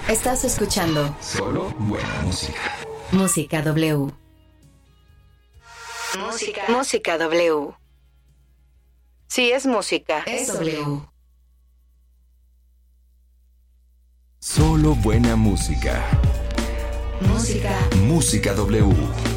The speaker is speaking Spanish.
Estás escuchando solo buena música. Música W. Música W. Sí, es música. Es W. Solo buena música. Música Música W.